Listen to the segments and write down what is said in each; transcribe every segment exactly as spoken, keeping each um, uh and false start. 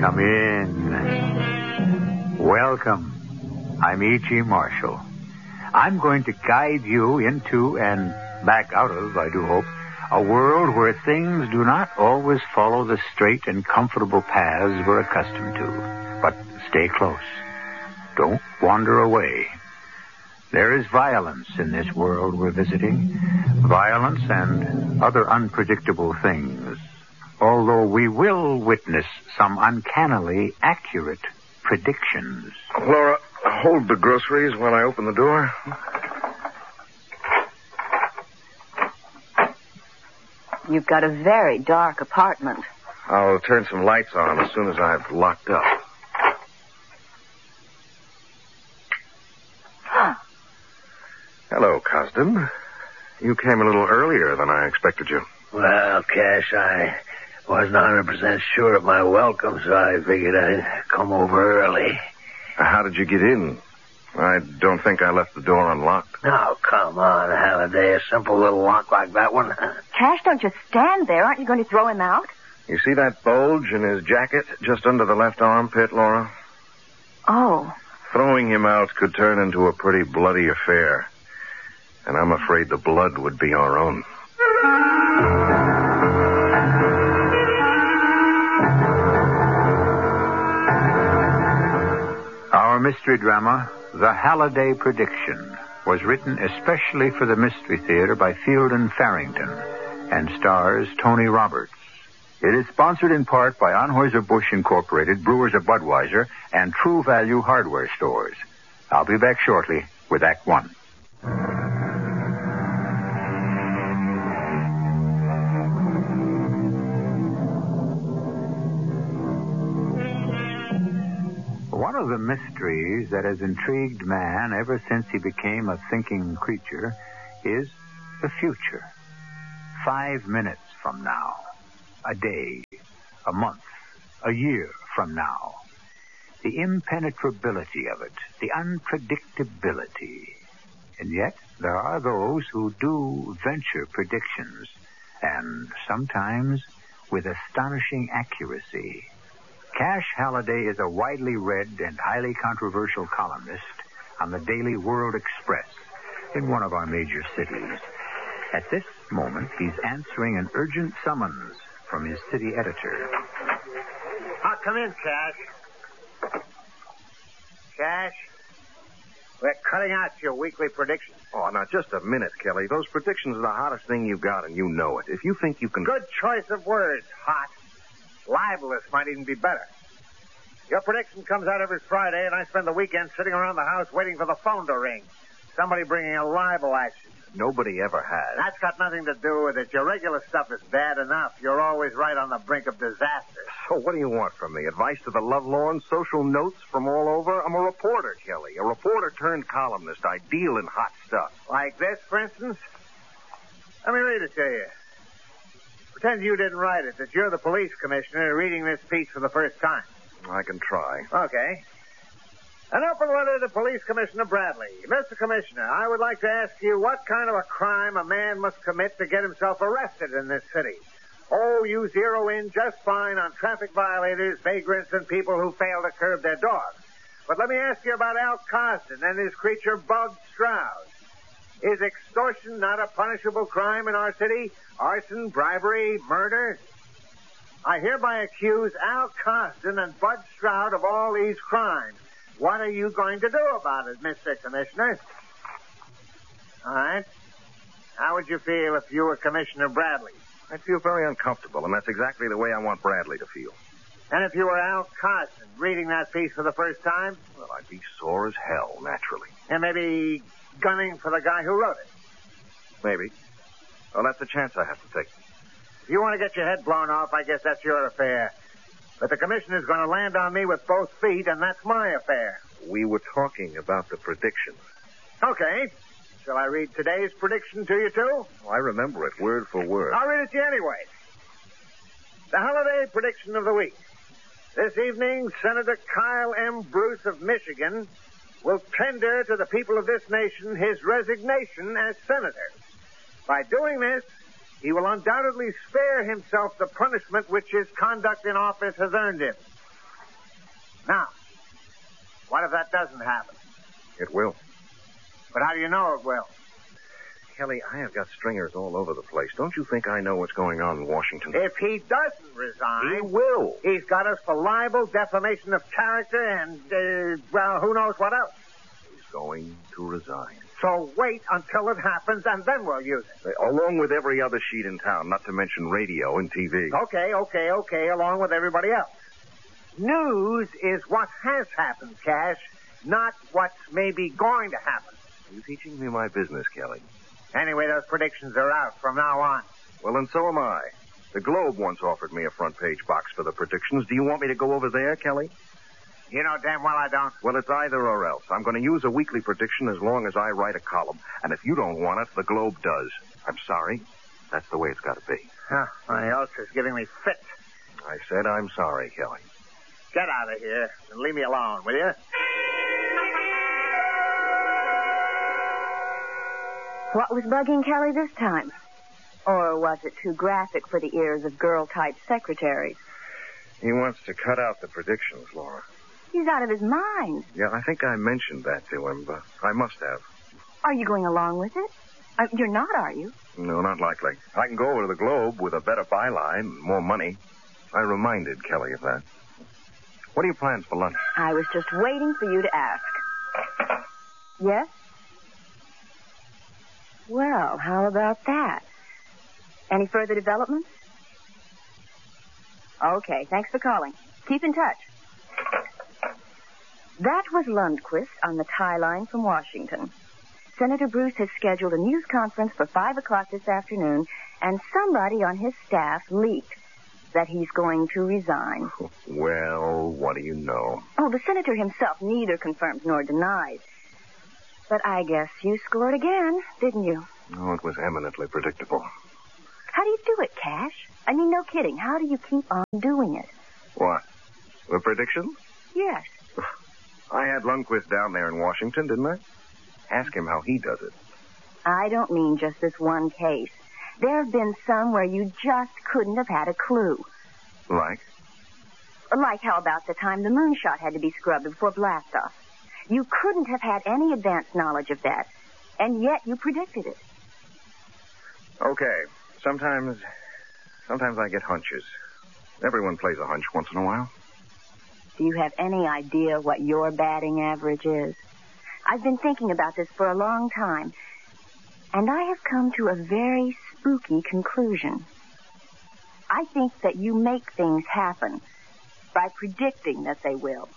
Come in. Welcome. I'm E G. Marshall. I'm going to guide you into and back out of, I do hope, a world where things do not always follow the straight and comfortable paths we're accustomed to. But stay close. Don't wander away. There is violence in this world we're visiting. Violence and other unpredictable things. Although we will witness some uncannily accurate predictions. Laura, hold the groceries while I open the door. You've got a very dark apartment. I'll turn some lights on as soon as I've locked up. Hello, Cosden. You came a little earlier than I expected you. Well, Cash, I wasn't one hundred percent sure of my welcome, so I figured I'd come over early. How did you get in? I don't think I left the door unlocked. Oh, come on, Halliday. A simple little lock like that one. Cash, don't just stand there. Aren't you going to throw him out? You see that bulge in his jacket just under the left armpit, Laura? Oh. Throwing him out could turn into a pretty bloody affair. And I'm afraid the blood would be our own. Our mystery drama, The Halliday Prediction, was written especially for the Mystery Theater by Field and Farrington and stars Tony Roberts. It is sponsored in part by Anheuser-Busch Incorporated, Brewers of Budweiser, and True Value Hardware Stores. I'll be back shortly with Act One. One of the mysteries that has intrigued man ever since he became a thinking creature is the future. Five minutes from now, a day, a month, a year from now. The impenetrability of it, the unpredictability. And yet, there are those who do venture predictions, and sometimes with astonishing accuracy. Cash Halliday is a widely read and highly controversial columnist on the Daily World Express in one of our major cities. At this moment, he's answering an urgent summons from his city editor. I'll come in, Cash. Cash, we're cutting out your weekly predictions. Oh, now, just a minute, Kelly. Those predictions are the hottest thing you've got, and you know it. If you think you can... Good choice of words, hot. Libelous might even be better. Your prediction comes out every Friday, and I spend the weekend sitting around the house waiting for the phone to ring. Somebody bringing a libel action. Nobody ever has. That's got nothing to do with it. Your regular stuff is bad enough. You're always right on the brink of disaster. So what do you want from me? Advice to the lovelorn? Social notes from all over? I'm a reporter, Kelly. A reporter turned columnist. I deal in hot stuff. Like this, for instance? Let me read it to you. Pretend you didn't write it, that you're the police commissioner reading this piece for the first time. I can try. Okay. An open letter to Police Commissioner Bradley. Mister Commissioner, I would like to ask you what kind of a crime a man must commit to get himself arrested in this city. Oh, you zero in just fine on traffic violators, vagrants, and people who fail to curb their dogs. But let me ask you about Al Cosden and his creature, Bud Stroud. Is extortion not a punishable crime in our city? Arson, bribery, murder? I hereby accuse Al Cosden and Bud Stroud of all these crimes. What are you going to do about it, Mister Commissioner? All right. How would you feel if you were Commissioner Bradley? I'd feel very uncomfortable, and that's exactly the way I want Bradley to feel. And if you were Al Cosden reading that piece for the first time? Well, I'd be sore as hell, naturally. And maybe gunning for the guy who wrote it? Maybe. Well, that's a chance I have to take. If you want to get your head blown off, I guess that's your affair. But the commissioner's going to land on me with both feet, and that's my affair. We were talking about the predictions. Okay. Shall I read today's prediction to you, too? Oh, I remember it, word for word. I'll read it to you anyway. The holiday prediction of the week. This evening, Senator Kyle M. Bruce of Michigan will tender to the people of this nation his resignation as senator. By doing this, he will undoubtedly spare himself the punishment which his conduct in office has earned him. Now, what if that doesn't happen? It will. But how do you know it will? Kelly, I have got stringers all over the place. Don't you think I know what's going on in Washington? If he doesn't resign... He will. He's got us for libel, defamation of character, and, uh, well, who knows what else. He's going to resign. So wait until it happens, and then we'll use it. Along with every other sheet in town, not to mention radio and T V. Okay, okay, okay, along with everybody else. News is what has happened, Cash, not what's maybe going to happen. You're teaching me my business, Kelly. Anyway, those predictions are out from now on. Well, and so am I. The Globe once offered me a front-page box for the predictions. Do you want me to go over there, Kelly? You know damn well I don't. Well, it's either or else. I'm going to use a weekly prediction as long as I write a column. And if you don't want it, the Globe does. I'm sorry. That's the way it's got to be. Huh, my ulcer's giving me fits. I said I'm sorry, Kelly. Get out of here and leave me alone, will you? What was bugging Kelly this time? Or was it too graphic for the ears of girl-type secretaries? He wants to cut out the predictions, Laura. He's out of his mind. Yeah, I think I mentioned that to him, but I must have. Are you going along with it? Uh, you're not, are you? No, not likely. I can go over to the Globe with a better byline and more money. I reminded Kelly of that. What are your plans for lunch? I was just waiting for you to ask. Yes? Well, how about that? Any further developments? Okay, thanks for calling. Keep in touch. That was Lundquist on the tie line from Washington. Senator Bruce has scheduled a news conference for five o'clock this afternoon, and somebody on his staff leaked that he's going to resign. Well, what do you know? Oh, the senator himself neither confirms nor denies. But I guess you scored again, didn't you? Oh, it was eminently predictable. How do you do it, Cash? I mean, no kidding. How do you keep on doing it? What? The predictions? Yes. I had Lundquist down there in Washington, didn't I? Ask him how he does it. I don't mean just this one case. There have been some where you just couldn't have had a clue. Like? Like how about the time the moonshot had to be scrubbed before blastoff. You couldn't have had any advanced knowledge of that, and yet you predicted it. Okay. Sometimes, sometimes I get hunches. Everyone plays a hunch once in a while. Do you have any idea what your batting average is? I've been thinking about this for a long time, and I have come to a very spooky conclusion. I think that you make things happen by predicting that they will.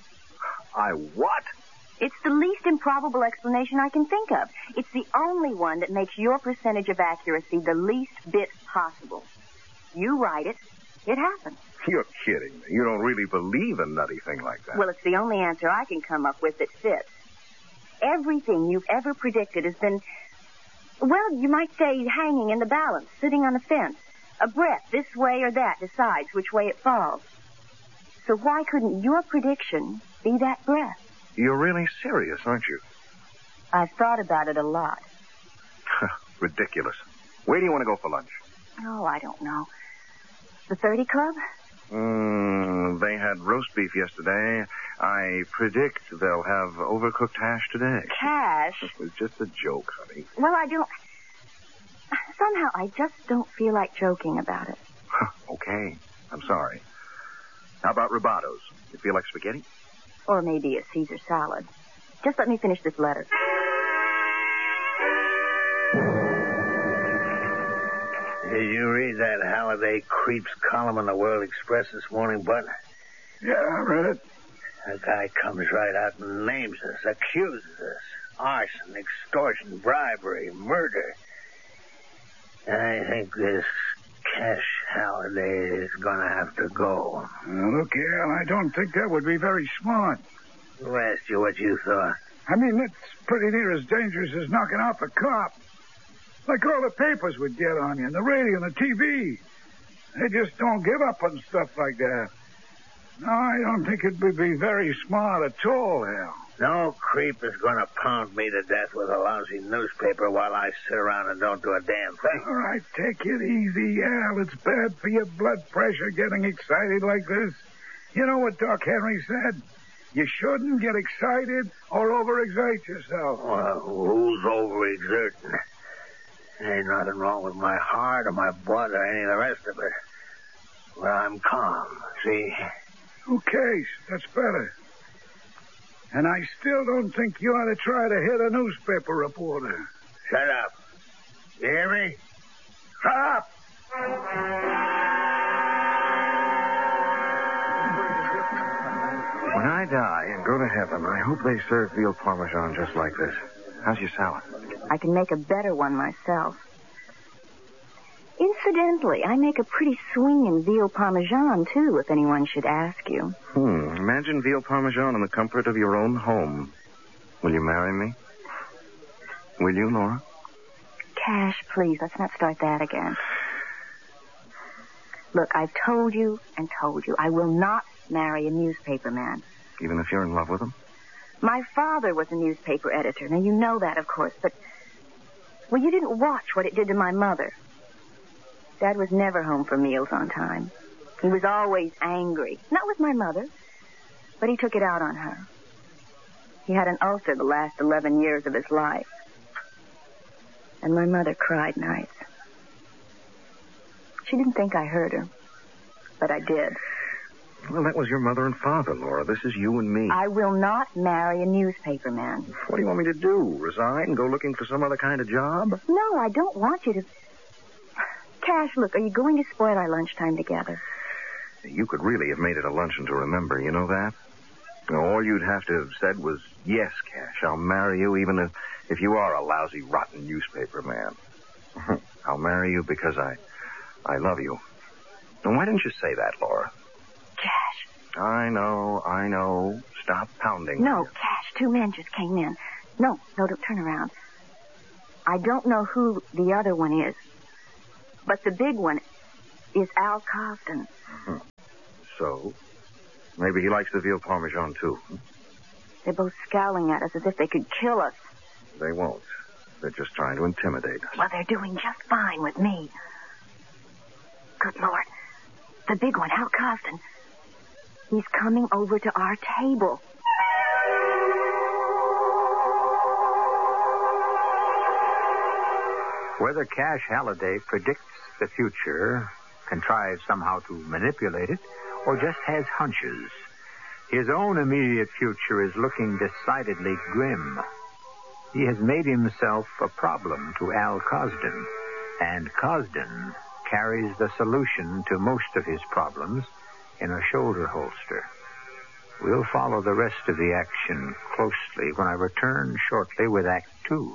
I what? It's the least improbable explanation I can think of. It's the only one that makes your percentage of accuracy the least bit possible. You write it, it happens. You're kidding me. You don't really believe a nutty thing like that. Well, it's the only answer I can come up with that fits. Everything you've ever predicted has been, well, you might say hanging in the balance, sitting on a fence. A breath this way or that decides which way it falls. So why couldn't your prediction be that breath? You're really serious, aren't you? I've thought about it a lot. Ridiculous. Where do you want to go for lunch? Oh, I don't know. The thirty Club? Mm, they had roast beef yesterday. I predict they'll have overcooked hash today. Cash? It was just a joke, honey. Well, I don't... Somehow, I just don't feel like joking about it. Okay. I'm sorry. How about Robatos? You feel like spaghetti? Or maybe a Caesar salad. Just let me finish this letter. Did you read that Halliday Creeps column in the World Express this morning, Bud? Yeah, I read it. That guy comes right out and names us, accuses us. Arson, extortion, bribery, murder. I think this Cash Halliday is going to have to go. Now, look here, I don't think that would be very smart. Who asked you what you thought? I mean, it's pretty near as dangerous as knocking off a cop. Like all the papers would get on you, and the radio and the T V. They just don't give up on stuff like that. No, I don't think it would be very smart at all, Hal. No creep is going to pound me to death with a lousy newspaper while I sit around and don't do a damn thing. All right, take it easy, Al. It's bad for your blood pressure getting excited like this. You know what Doc Henry said? You shouldn't get excited or overexert yourself. Well, who's overexerting? Ain't nothing wrong with my heart or my blood or any of the rest of it. But I'm calm, see? Okay, that's better. And I still don't think you ought to try to hit a newspaper reporter. Shut up. You hear me? Shut up! When I die and go to heaven, I hope they serve veal parmesan just like this. How's your salad? I can make a better one myself. Incidentally, I make a pretty swinging veal parmesan, too, if anyone should ask you. Hmm. Imagine veal parmesan in the comfort of your own home. Will you marry me? Will you, Laura? Cash, please, let's not start that again. Look, I've told you and told you, I will not marry a newspaper man. Even if you're in love with him? My father was a newspaper editor. Now, you know that, of course, but... Well, you didn't watch what it did to my mother. Dad was never home for meals on time. He was always angry. Not with my mother, but he took it out on her. He had an ulcer the last eleven years of his life. And my mother cried nights. She didn't think I heard her, but I did. Well, that was your mother and father, Laura. This is you and me. I will not marry a newspaper man. What do you want me to do? Resign and go looking for some other kind of job? No, I don't want you to... Cash, look, are you going to spoil our lunchtime together? You could really have made it a luncheon to remember, you know that? All you'd have to have said was, yes, Cash, I'll marry you even if, if you are a lousy, rotten newspaper man. I'll marry you because I, I love you. And why didn't you say that, Laura? Cash. I know, I know. Stop pounding. No, Cash, two men just came in. No, no, don't turn around. I don't know who the other one is. But the big one is Al Cosden. Hmm. So, maybe he likes the veal parmesan, too. They're both scowling at us as if they could kill us. They won't. They're just trying to intimidate us. Well, they're doing just fine with me. Good Lord. The big one, Al Cosden. He's coming over to our table. Whether Cash Halliday predicts the future, contrives somehow to manipulate it, or just has hunches, his own immediate future is looking decidedly grim. He has made himself a problem to Al Cosden, and Cosden carries the solution to most of his problems in a shoulder holster. We'll follow the rest of the action closely when I return shortly with Act Two.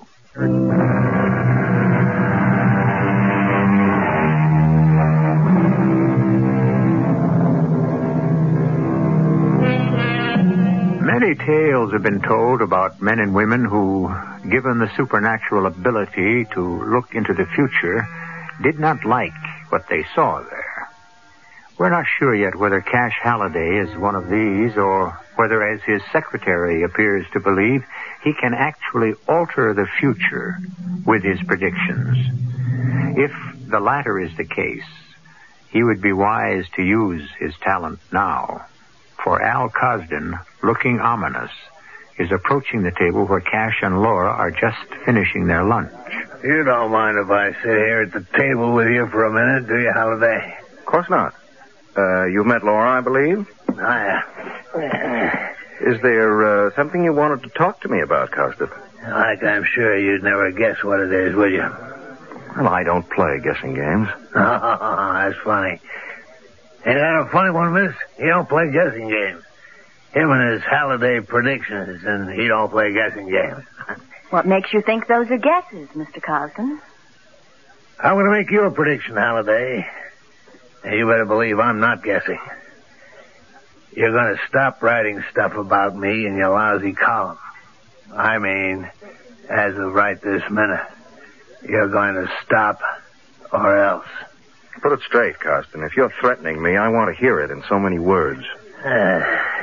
Many tales have been told about men and women who, given the supernatural ability to look into the future, did not like what they saw there. We're not sure yet whether Cash Halliday is one of these, or whether, as his secretary appears to believe, he can actually alter the future with his predictions. If the latter is the case, he would be wise to use his talent now. For Al Cosden, looking ominous, is approaching the table where Cash and Laura are just finishing their lunch. You don't mind if I sit here at the table with you for a minute, do you, Halliday? Of course not. Uh, you've met Laura, I believe? I, uh, Is there uh, something you wanted to talk to me about, Cosden? like I'm sure you'd never guess what it is, would you? Well, I don't play guessing games. Oh, that's funny. Ain't that a funny one, miss? He don't play guessing games. Him and his Halliday predictions, and he don't play guessing games. What makes you think those are guesses, Mister Cosden? I'm going to make you a prediction, Halliday. You better believe I'm not guessing. You're going to stop writing stuff about me in your lousy column. I mean, as of right this minute, you're going to stop or else. Put it straight, Cosden. If you're threatening me, I want to hear it in so many words. Uh,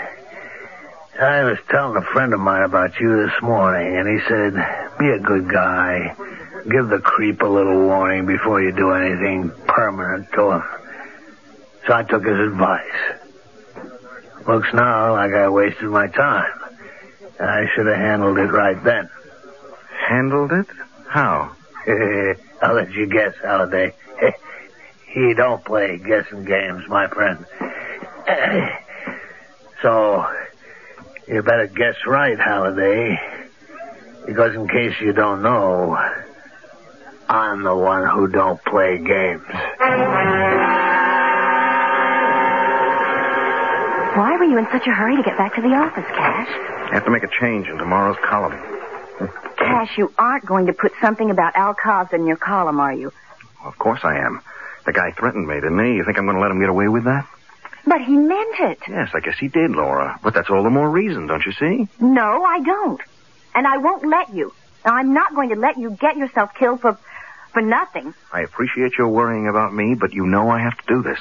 I was telling a friend of mine about you this morning, and he said, be a good guy. Give the creep a little warning before you do anything permanent to him. So I took his advice. Looks now like I wasted my time. I should have handled it right then. Handled it? How? I'll let you guess, Halliday. He don't play guessing games, my friend. So, you better guess right, Halliday. Because in case you don't know, I'm the one who don't play games. Why were you in such a hurry to get back to the office, Cash? I have to make a change in tomorrow's column. Cash, you aren't going to put something about Al Cosden in your column, are you? Of course I am. The guy threatened me, didn't he? You think I'm going to let him get away with that? But he meant it. Yes, I guess he did, Laura. But that's all the more reason, don't you see? No, I don't. And I won't let you. Now, I'm not going to let you get yourself killed for for nothing. I appreciate your worrying about me, but you know I have to do this.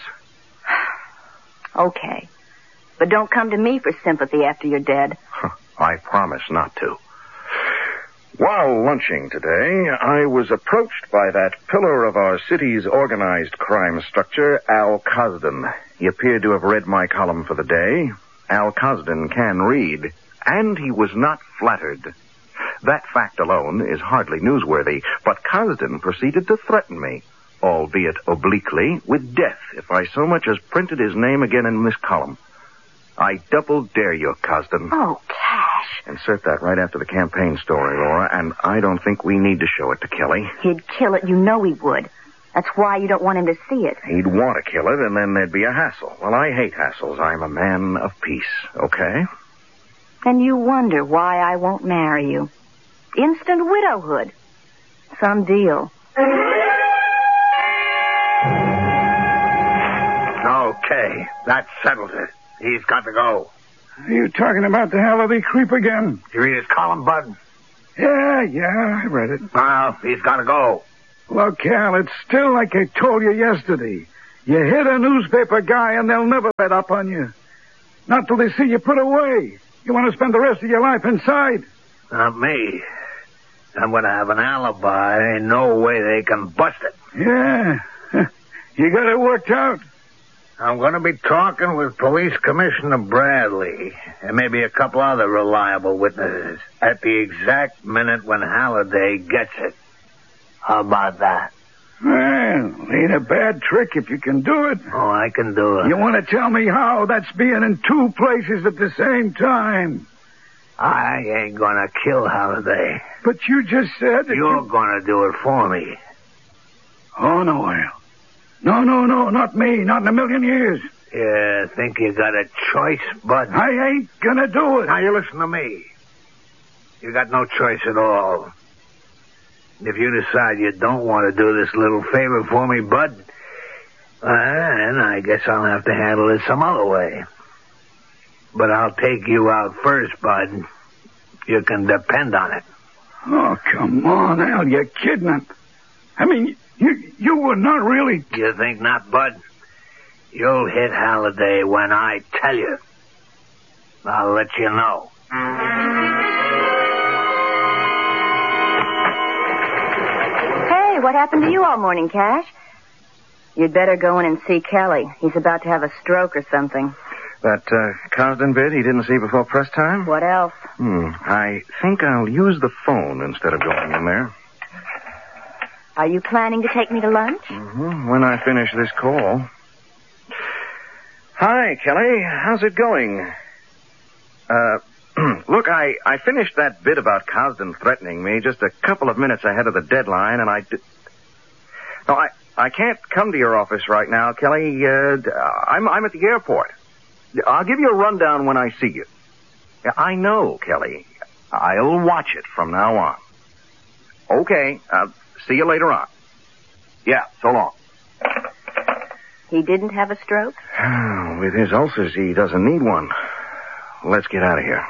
Okay. But don't come to me for sympathy after you're dead. I promise not to. While lunching today, I was approached by that pillar of our city's organized crime structure, Al Cosden. He appeared to have read my column for the day. Al Cosden can read, and he was not flattered. That fact alone is hardly newsworthy, but Cosden proceeded to threaten me, albeit obliquely, with death if I so much as printed his name again in this column. I double dare you, Cosden. Oh, Cash. Insert that right after the campaign story, Laura, and I don't think we need to show it to Kelly. He'd kill it. You know he would. That's why you don't want him to see it. He'd want to kill it, and then there'd be a hassle. Well, I hate hassles. I'm a man of peace, okay? And you wonder why I won't marry you. Instant widowhood. Some deal. Okay, that settles it. He's got to go. Are you talking about the Halliday creep again? You read his column, Bud? Yeah, yeah, I read it. Well, he's got to go. Look, Cal, it's still like I told you yesterday. You hit a newspaper guy and they'll never let up on you. Not till they see you put away. You want to spend the rest of your life inside? Not me. I'm going to have an alibi. Ain't no way they can bust it. Yeah. You got it worked out? I'm going to be talking with Police Commissioner Bradley and maybe a couple other reliable witnesses at the exact minute when Halliday gets it. How about that? Well, ain't a bad trick if you can do it. Oh, I can do it. You want to tell me how? That's being in two places at the same time. I ain't going to kill Halliday. But you just said that You're you... going to do it for me. Oh, no, Al. No, no, no, not me. Not in a million years. You think you got a choice, Bud? I ain't gonna do it. Now, you listen to me. You got no choice at all. If you decide you don't want to do this little favor for me, Bud, then I guess I'll have to handle it some other way. But I'll take you out first, Bud. You can depend on it. Oh, come on, Al. You're kidding. I mean, you you were not really... You think not, Bud? You'll hit Halliday when I tell you. I'll let you know. Hey, what happened to you all morning, Cash? You'd better go in and see Kelly. He's about to have a stroke or something. That uh, Cosden bit he didn't see before press time? What else? Hmm. I think I'll use the phone instead of going in there. Are you planning to take me to lunch? Mm-hmm. When I finish this call. Hi, Kelly. How's it going? Uh, look, I, I finished that bit about Cosden threatening me just a couple of minutes ahead of the deadline, and I did... No, I, I can't come to your office right now, Kelly. Uh, I'm, I'm at the airport. I'll give you a rundown when I see you. I know, Kelly. I'll watch it from now on. Okay. Uh, see you later on. Yeah, so long. He didn't have a stroke? With his ulcers, he doesn't need one. Let's get out of here.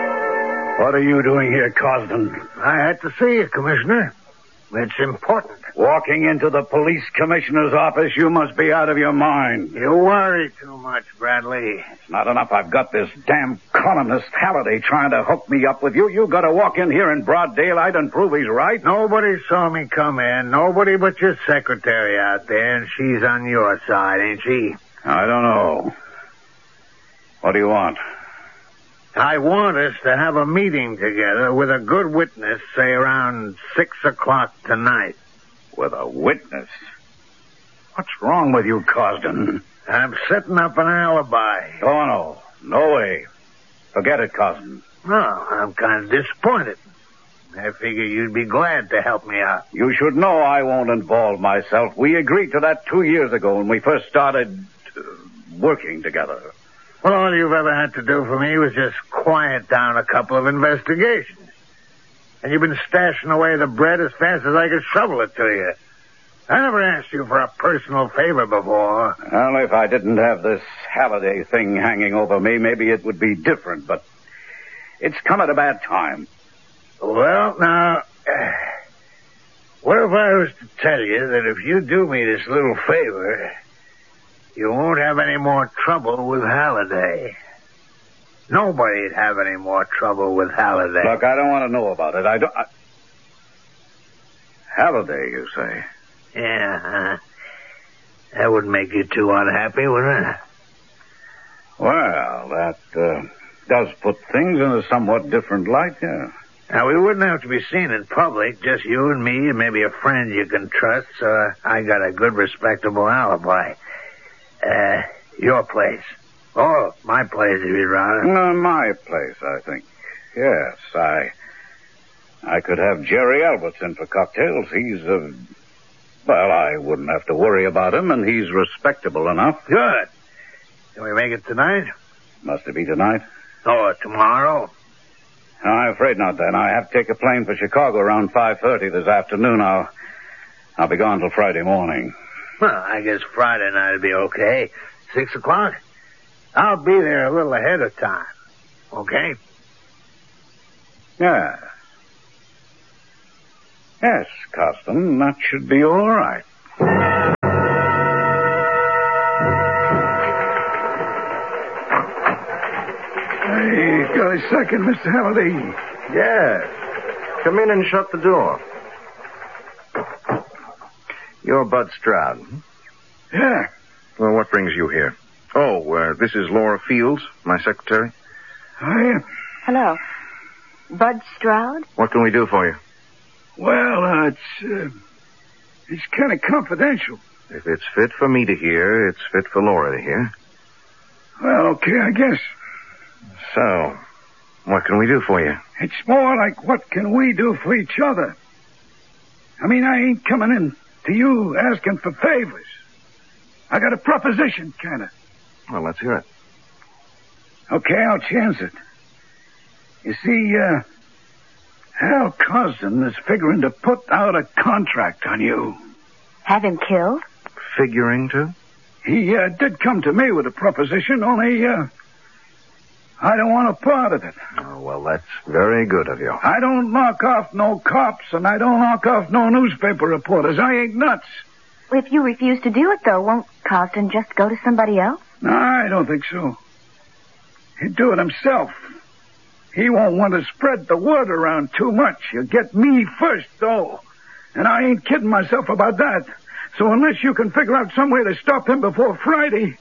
What are you doing here, Cosden? I had to see you, Commissioner. It's important. Walking into the police commissioner's office, you must be out of your mind. You worry too much, Bradley. It's not enough I've got this damn columnist Halliday trying to hook me up with you. You got to walk in here in broad daylight and prove he's right. Nobody saw me come in. Nobody but your secretary out there, and she's on your side, ain't she? I don't know. What do you want? I want us to have a meeting together with a good witness, say around six o'clock tonight. With a witness? What's wrong with you, Cosden? I'm setting up an alibi. Oh, no. No way. Forget it, Cosden. No, I'm kind of disappointed. I figure you'd be glad to help me out. You should know I won't involve myself. We agreed to that two years ago when we first started uh, working together. Well, all you've ever had to do for me was just quiet down a couple of investigations. And you've been stashing away the bread as fast as I could shovel it to you. I never asked you for a personal favor before. Well, if I didn't have this Halliday thing hanging over me, maybe it would be different, but it's come at a bad time. Well, now, what if I was to tell you that if you do me this little favor, you won't have any more trouble with Halliday? Nobody'd have any more trouble with Halliday. Look, I don't want to know about it. I don't... I... Halliday, you say? Yeah, huh? That wouldn't make you too unhappy, would it? Well, that uh, does put things in a somewhat different light, yeah. Now, we wouldn't have to be seen in public, just you and me and maybe a friend you can trust, so I got a good, respectable alibi. Uh, your place. Oh, my place, if you'd rather. No, my place, I think. Yes, I... I could have Jerry Alberts in for cocktails. He's, uh... Well, I wouldn't have to worry about him, and he's respectable enough. Good. Can we make it tonight? Must it be tonight? Or tomorrow? No, I'm afraid not, then. I have to take a plane for Chicago around five thirty this afternoon. I'll... I'll be gone till Friday morning. Well, I guess Friday night will be okay. Six o'clock? I'll be there a little ahead of time. Okay? Yes. Yes, Cosden, that should be all right. Hey, got a second, Mister Halliday? Yes. Come in and shut the door. You're Bud Stroud. Hmm? Yeah. Well, what brings you here? Oh, uh, this is Laura Fields, my secretary. Hi. Hello. Bud Stroud? What can we do for you? Well, uh, it's, uh, it's kind of confidential. If it's fit for me to hear, it's fit for Laura to hear. Well, okay, I guess. So, what can we do for you? It's more like what can we do for each other? I mean, I ain't coming in to you asking for favors. I got a proposition, kind of. Well, let's hear it. Okay, I'll chance it. You see, uh, Hal Cosden is figuring to put out a contract on you. Have him killed? Figuring to? He uh, did come to me with a proposition, only uh, I don't want a part of it. Oh, well, that's very good of you. I don't knock off no cops, and I don't knock off no newspaper reporters. I ain't nuts. If you refuse to do it, though, won't Cosden just go to somebody else? No, I don't think so. He'd do it himself. He won't want to spread the word around too much. He'll get me first, though. And I ain't kidding myself about that. So unless you can figure out some way to stop him before Friday,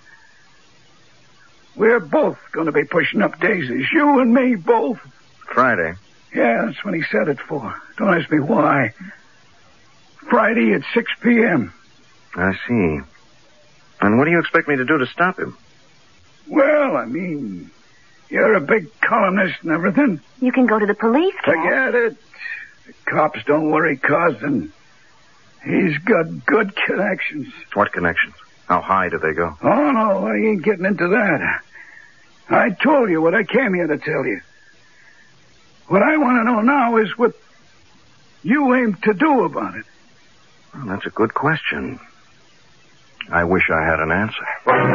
we're both going to be pushing up daisies. You and me, both. Friday? Yeah, that's when he said it for. Don't ask me why. Friday at six p.m. I see. And what do you expect me to do to stop him? Well, I mean, you're a big columnist and everything. You can go to the police, Cat. Forget it. The cops don't worry Cosden. He's got good connections. What connections? How high do they go? Oh, no, I ain't getting into that. I told you what I came here to tell you. What I want to know now is what you aim to do about it. Well, that's a good question. I wish I had an answer.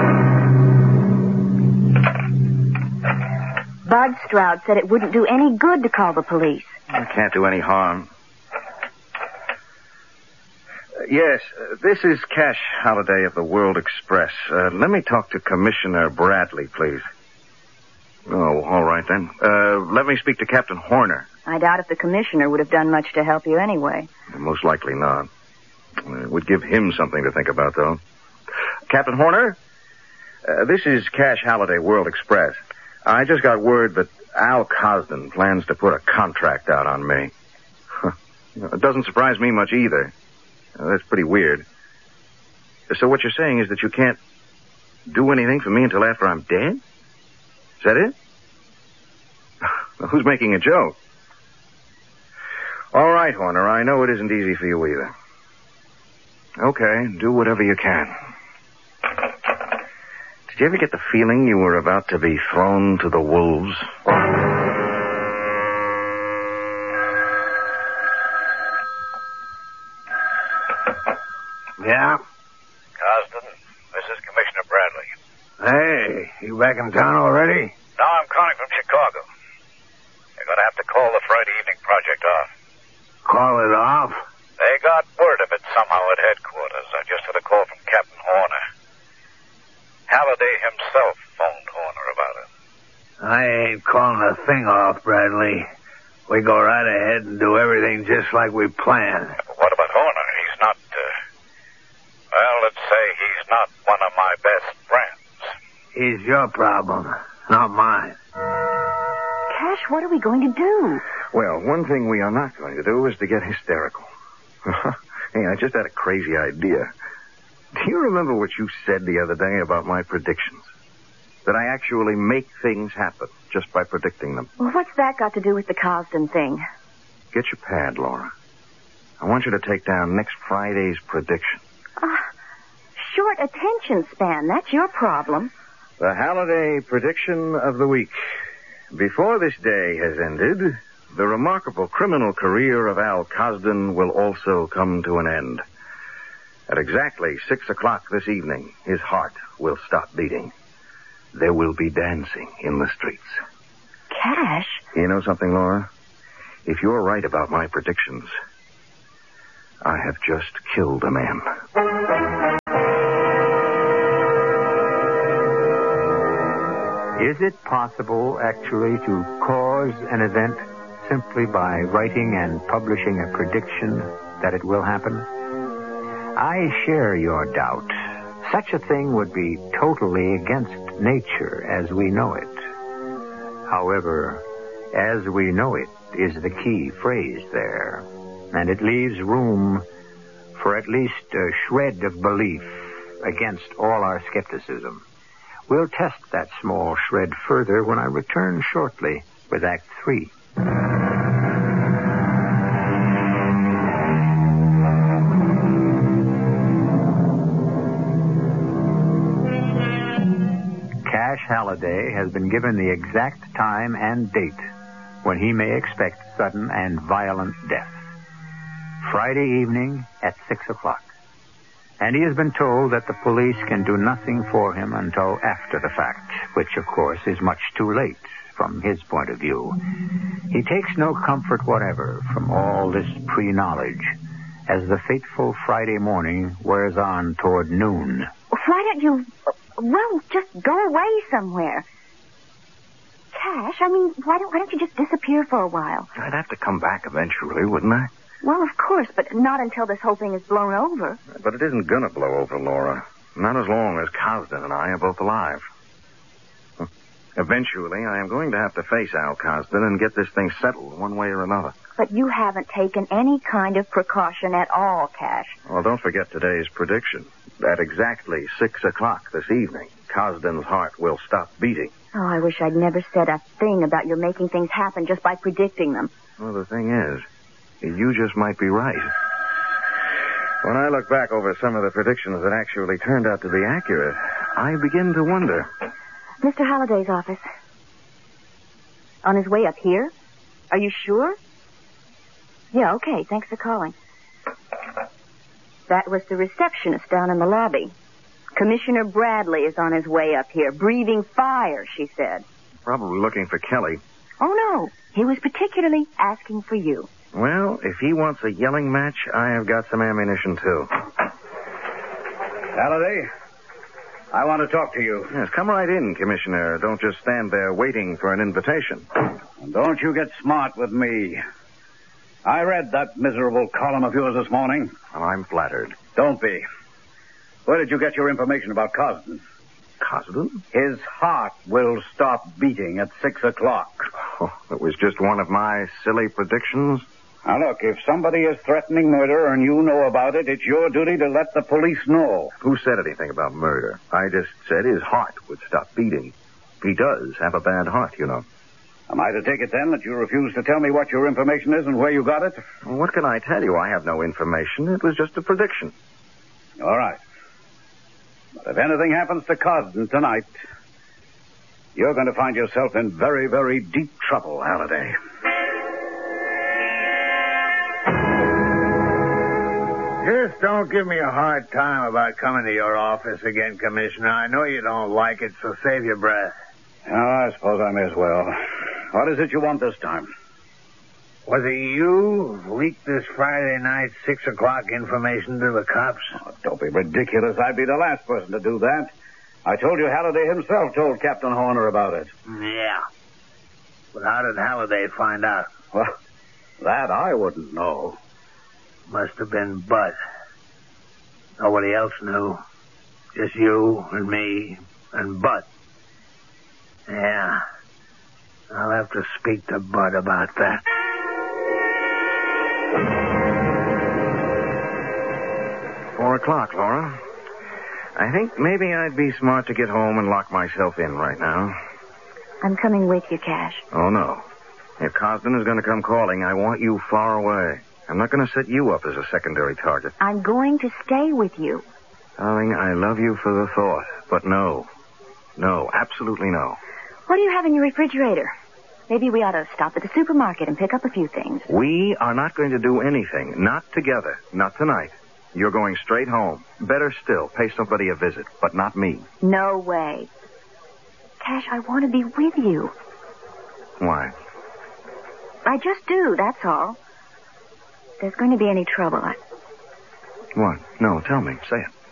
Bud Stroud said it wouldn't do any good to call the police. I can't do any harm. yes, uh, this is Cash Halliday of the World Express. Uh, let me talk to Commissioner Bradley, please. Oh, all right then. Uh, let me speak to Captain Horner. I doubt if the commissioner would have done much to help you anyway. Most likely not. It would give him something to think about, though. Captain Horner, uh, this is Cash Halliday, World Express. I just got word that Al Cosden plans to put a contract out on me. It doesn't surprise me much either. Uh, that's pretty weird. So what you're saying is that you can't do anything for me until after I'm dead? Is that it? Who's making a joke? All right, Horner, I know it isn't easy for you either. Okay, do whatever you can. Did you ever get the feeling you were about to be thrown to the wolves? Yeah? Cosden, this is Commissioner Bradley. Hey, you back in town already? No, I'm calling from Chicago. They're going to have to call the Friday evening project off. Call it off? They got word of it somehow at headquarters. I just had a call from Captain Horner. Halliday himself phoned Horner about it. I ain't calling a thing off, Bradley. We go right ahead and do everything just like we planned. But what about Horner? He's not, uh, well, let's say he's not one of my best friends. He's your problem, not mine. Cash, what are we going to do? Well, one thing we are not going to do is to get hysterical. Hey, I just had a crazy idea. Do you remember what you said the other day about my predictions? That I actually make things happen just by predicting them. Well, what's that got to do with the Cosden thing? Get your pad, Laura. I want you to take down next Friday's prediction. Uh, short attention span. That's your problem. The Halliday prediction of the week. Before this day has ended, the remarkable criminal career of Al Cosden will also come to an end. At exactly six o'clock this evening, his heart will stop beating. There will be dancing in the streets. Cash? You know something, Laura? If you're right about my predictions, I have just killed a man. Is it possible, actually, to cause an event simply by writing and publishing a prediction that it will happen? I share your doubt. Such a thing would be totally against nature as we know it. However, as we know it is the key phrase there, and it leaves room for at least a shred of belief against all our skepticism. We'll test that small shred further when I return shortly with Act Three. Cash Halliday has been given the exact time and date when he may expect sudden and violent death. Friday evening at six o'clock. And he has been told that the police can do nothing for him until after the fact, which, of course, is much too late from his point of view. He takes no comfort whatever from all this pre-knowledge as the fateful Friday morning wears on toward noon. Why don't you, well, just go away somewhere? Cash, I mean, why don't, why don't you just disappear for a while? I'd have to come back eventually, wouldn't I? Well, of course, but not until this whole thing is blown over. But it isn't going to blow over, Laura. Not as long as Cosden and I are both alive. Eventually, I am going to have to face Al Cosden and get this thing settled one way or another. But you haven't taken any kind of precaution at all, Cash. Well, don't forget today's prediction. At exactly six o'clock this evening, Cosden's heart will stop beating. Oh, I wish I'd never said a thing about your making things happen just by predicting them. Well, the thing is, you just might be right. When I look back over some of the predictions that actually turned out to be accurate, I begin to wonder. Mister Halliday's office. On his way up here? Are you sure? Yeah, okay. Thanks for calling. That was the receptionist down in the lobby. Commissioner Bradley is on his way up here, breathing fire, she said. Probably looking for Kelly. Oh, no. He was particularly asking for you. Well, if he wants a yelling match, I have got some ammunition, too. Halliday, I want to talk to you. Yes, come right in, Commissioner. Don't just stand there waiting for an invitation. And don't you get smart with me. I read that miserable column of yours this morning. Well, I'm flattered. Don't be. Where did you get your information about Cosden? Cosden? His heart will stop beating at six o'clock. Oh, it was just one of my silly predictions. Now, look, if somebody is threatening murder and you know about it, it's your duty to let the police know. Who said anything about murder? I just said his heart would stop beating. He does have a bad heart, you know. Am I to take it then that you refuse to tell me what your information is and where you got it? Well, what can I tell you? I have no information. It was just a prediction. All right. But if anything happens to Cosden tonight, you're going to find yourself in very, very deep trouble, Halliday. Just don't give me a hard time about coming to your office again, Commissioner. I know you don't like it, so save your breath. Oh, I suppose I may as well. What is it you want this time? Was it you who leaked this Friday night six o'clock information to the cops? Oh, don't be ridiculous. I'd be the last person to do that. I told you Halliday himself told Captain Horner about it. Yeah. But how did Halliday find out? Well, that I wouldn't know. Must have been Bud. Nobody else knew. Just you and me and Bud. Yeah. I'll have to speak to Bud about that. Four o'clock, Laura. I think maybe I'd be smart to get home and lock myself in right now. I'm coming with you, Cash. Oh, no. If Cosden is going to come calling, I want you far away. I'm not going to set you up as a secondary target. I'm going to stay with you. Darling, I love you for the thought, but no. No, absolutely no. What do you have in your refrigerator? Maybe we ought to stop at the supermarket and pick up a few things. We are not going to do anything. Not together. Not tonight. You're going straight home. Better still, pay somebody a visit, but not me. No way. Cash, I want to be with you. Why? I just do, that's all. If there's going to be any trouble, I... What? No, tell me. Say it.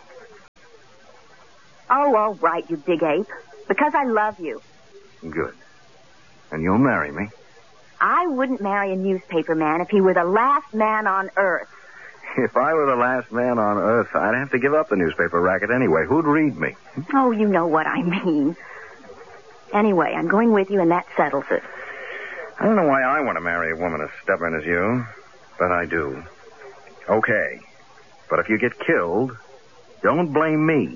Oh, all right, you big ape. Because I love you. Good. And you'll marry me? I wouldn't marry a newspaper man if he were the last man on earth. If I were the last man on earth, I'd have to give up the newspaper racket anyway. Who'd read me? Oh, you know what I mean. Anyway, I'm going with you, and that settles it. I don't know why I want to marry a woman as stubborn as you, but I do. Okay. But if you get killed, don't blame me.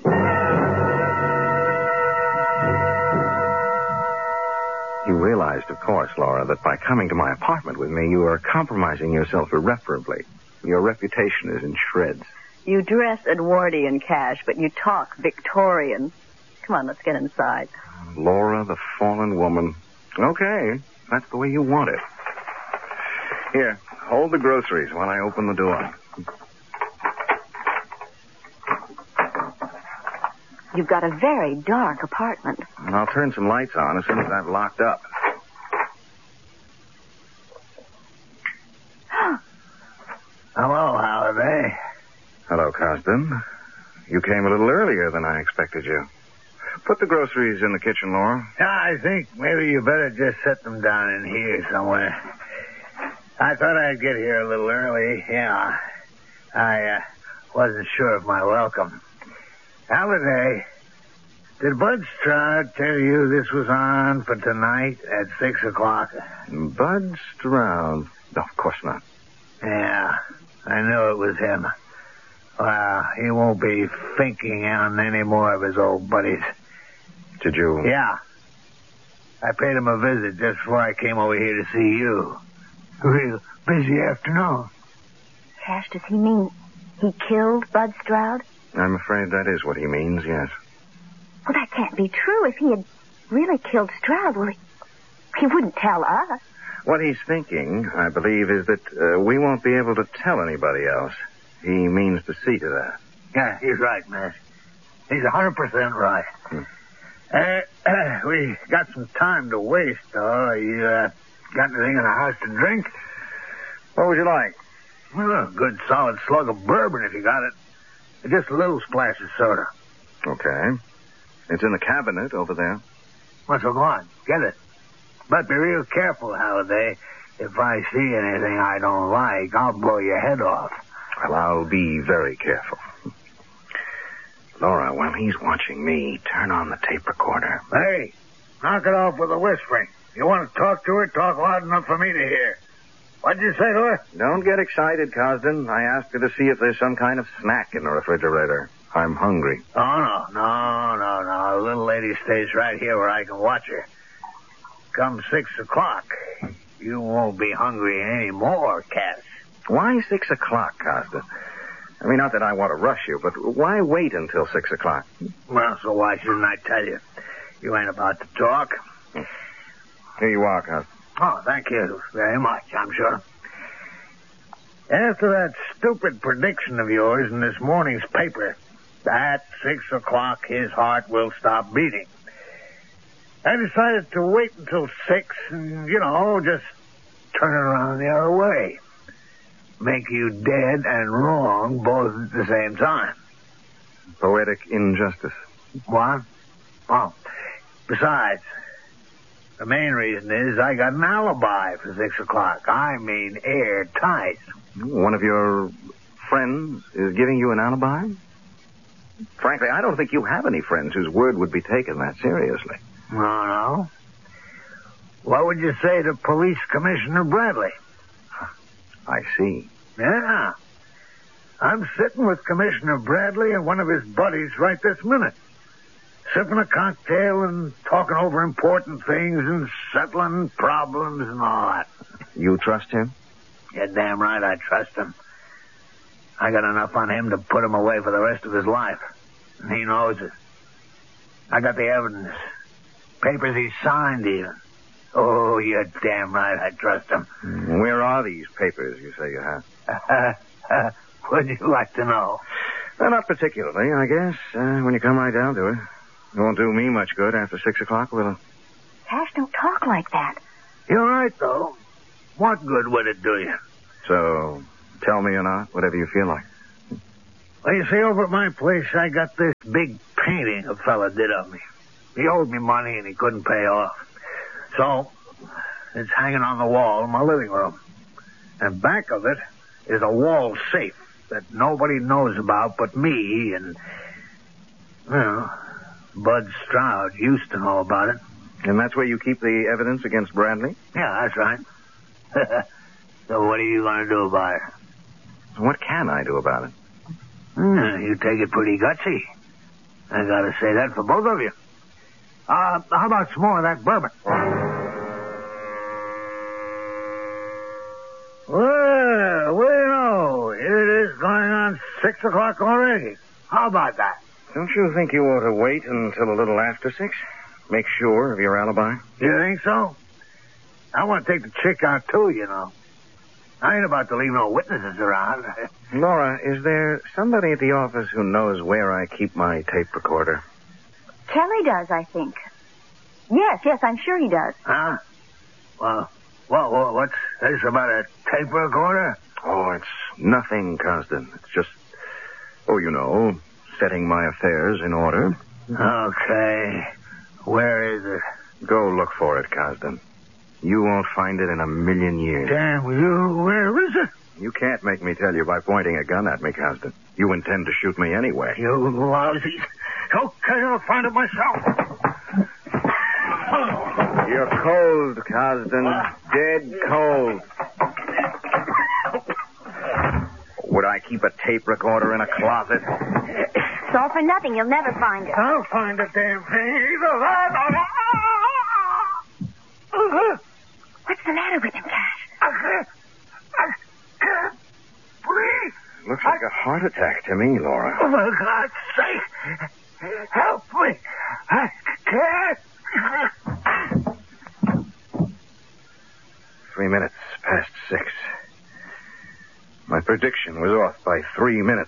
You realized, of course, Laura, that by coming to my apartment with me, you are compromising yourself irreparably. Your reputation is in shreds. You dress Edwardian, Cash, but you talk Victorian. Come on, let's get inside. Laura, the fallen woman. Okay, that's the way you want it. Here, hold the groceries while I open the door. You've got a very dark apartment. And I'll turn some lights on as soon as I've locked up. Hello, Halliday. Hello, Cosden. You came a little earlier than I expected you. Put the groceries in the kitchen, Laura. Yeah, I think maybe you better just set them down in here somewhere. I thought I'd get here a little early. Yeah. I uh, wasn't sure of my welcome. Halliday, did Bud Stroud tell you this was on for tonight at six o'clock? Bud Stroud? No, of course not. Yeah, I knew it was him. Well, he won't be thinking on any more of his old buddies. Did you? Yeah. I paid him a visit just before I came over here to see you. Real busy afternoon. Cash, does he mean he killed Bud Stroud? I'm afraid that is what he means, yes. Well, that can't be true. If he had really killed Stroud, well, he, he wouldn't tell us. What he's thinking, I believe, is that uh, we won't be able to tell anybody else. He means to see to that. Yeah, he's right, man. He's one hundred percent right. Hmm. Uh, we got some time to waste, though. You uh, got anything in the house to drink? What would you like? Well, a good solid slug of bourbon if you got it. Just a little splash of soda. Okay. It's in the cabinet over there. Well, so go on. Get it. But be real careful, Halliday. If I see anything I don't like, I'll blow your head off. Well, I'll be very careful. Laura, while he's watching me, turn on the tape recorder. Hey, knock it off with the whispering. You want to talk to her, talk loud enough for me to hear. What'd you say to her? Don't get excited, Cosden. I asked her to see if there's some kind of snack in the refrigerator. I'm hungry. Oh, no, no, no, no. The little lady stays right here where I can watch her. Come six o'clock, you won't be hungry anymore, Cash. Why six o'clock, Cosden? I mean, not that I want to rush you, but why wait until six o'clock? Well, so why shouldn't I tell you? You ain't about to talk. Here you are, Cosden. Oh, thank you very much, I'm sure. After that stupid prediction of yours in this morning's paper, at six o'clock his heart will stop beating. I decided to wait until six and, you know, just turn it around the other way. Make you dead and wrong both at the same time. Poetic injustice. What? Oh, besides, the main reason is I got an alibi for six o'clock. I mean airtight. One of your friends is giving you an alibi? Frankly, I don't think you have any friends whose word would be taken that seriously. No, no. What would you say to Police Commissioner Bradley? I see. Yeah. I'm sitting with Commissioner Bradley and one of his buddies right this minute. Sipping a cocktail and talking over important things and settling problems and all that. You trust him? You're damn right I trust him. I got enough on him to put him away for the rest of his life. And he knows it. I got the evidence. Papers he signed even. Oh, you're damn right I trust him. Where are these papers you say you have? Would you like to know? Well, not particularly, I guess, uh, when you come right down to it. It won't do me much good after six o'clock, will it? Cash, don't talk like that. You're right, though. What good would it do you? So, tell me or not, whatever you feel like. Well, you see, over at my place, I got this big painting a fella did of me. He owed me money and he couldn't pay off. So, it's hanging on the wall in my living room. And back of it is a wall safe that nobody knows about but me and, well, Bud Stroud used to know about it. And that's where you keep the evidence against Bradley? Yeah, that's right. So what are you going to do about it? What can I do about it? Hmm, you take it pretty gutsy. I got to say that for both of you. Uh, how about some more of that bourbon? Well, well, you know, here it is going on six o'clock already. How about that? Don't you think you ought to wait until a little after six? Make sure of your alibi? You think so? I want to take the chick out, too, you know. I ain't about to leave no witnesses around. Laura, is there somebody at the office who knows where I keep my tape recorder? Kelly does, I think. Yes, yes, I'm sure he does. Huh? Well, well, well what's this about a tape recorder? Oh, it's nothing, Cosden. It's just, oh, you know, setting my affairs in order. Okay. Where is it? Go look for it, Cosden. You won't find it in a million years. Damn you, where is it? You can't make me tell you by pointing a gun at me, Cosden. You intend to shoot me anyway. You lousy. Okay, I'll find it myself. You're cold, Cosden. Dead cold. Would I keep a tape recorder in a closet? It's all for nothing. You'll never find it. I'll find the damn thing. Either that or... What's the matter with him, Cash? I can't... I can't breathe. Looks like a heart attack to me, Laura. Oh, for God's sake. Help me. I can't. Three minutes past six. My prediction was off by three minutes.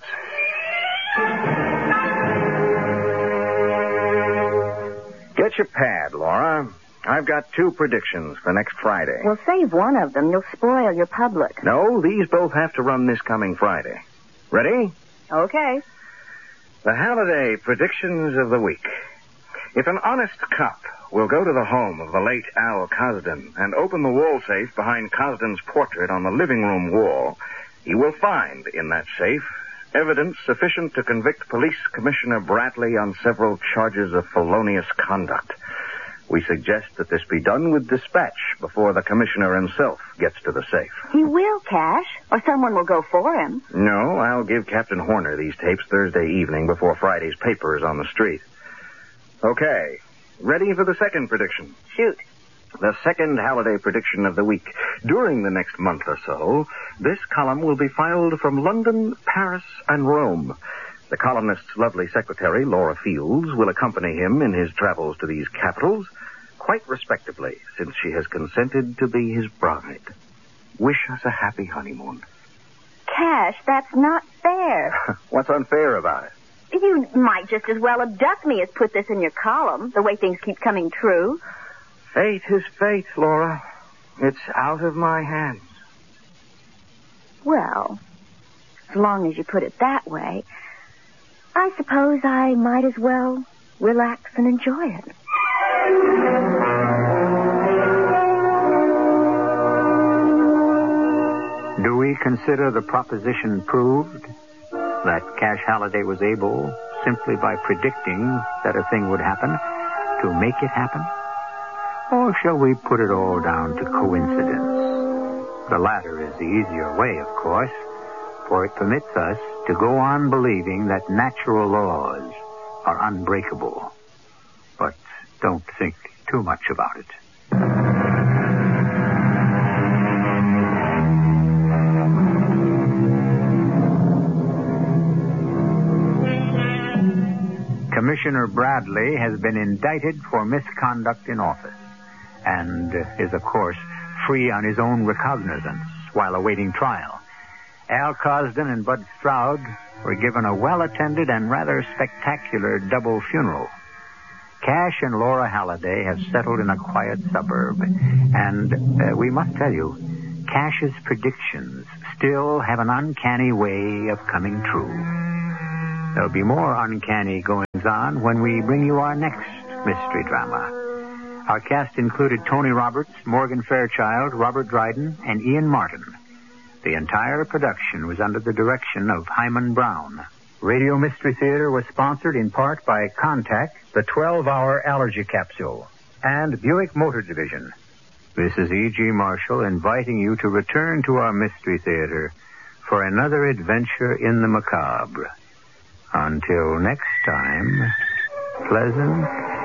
Get your pad, Laura. I've got two predictions for next Friday. Well, save one of them. You'll spoil your public. No, these both have to run this coming Friday. Ready? Okay. The Halliday predictions of the week. If an honest cop will go to the home of the late Al Cosden and open the wall safe behind Cosden's portrait on the living room wall, he will find in that safe evidence sufficient to convict Police Commissioner Bradley on several charges of felonious conduct. We suggest that this be done with dispatch before the commissioner himself gets to the safe. He will, Cash, or someone will go for him. No, I'll give Captain Horner these tapes Thursday evening before Friday's paper is on the street. Okay, ready for the second prediction? Shoot. The second Halliday prediction of the week. During the next month or so, this column will be filed from London, Paris, and Rome. The columnist's lovely secretary, Laura Fields, will accompany him in his travels to these capitals, quite respectably, since she has consented to be his bride. Wish us a happy honeymoon. Cash, that's not fair. What's unfair about it? You might just as well abduct me as put this in your column, the way things keep coming true. Fate is fate, Laura. It's out of my hands. Well, as long as you put it that way, I suppose I might as well relax and enjoy it. Do we consider the proposition proved that Cash Halliday was able, simply by predicting that a thing would happen, to make it happen? Or shall we put it all down to coincidence? The latter is the easier way, of course, for it permits us to go on believing that natural laws are unbreakable. But don't think too much about it. Commissioner Bradley has been indicted for misconduct in office and is, of course, free on his own recognizance while awaiting trial. Al Cosden and Bud Stroud were given a well-attended and rather spectacular double funeral. Cash and Laura Halliday have settled in a quiet suburb, and uh, we must tell you, Cash's predictions still have an uncanny way of coming true. There'll be more uncanny goings-on when we bring you our next mystery drama. Our cast included Tony Roberts, Morgan Fairchild, Robert Dryden, and Ian Martin. The entire production was under the direction of Hyman Brown. Radio Mystery Theater was sponsored in part by Contact, the twelve-hour allergy capsule, and Buick Motor Division. This is E G. Marshall inviting you to return to our Mystery Theater for another adventure in the macabre. Until next time, pleasant